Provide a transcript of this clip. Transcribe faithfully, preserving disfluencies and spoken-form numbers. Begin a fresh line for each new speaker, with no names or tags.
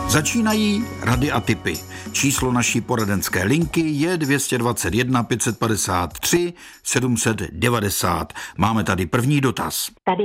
Začínají rady a tipy. Číslo naší poradenské linky je dvě stě dvacet jedna pět set padesát tři sedm set devadesát. Máme tady první dotaz.
Tady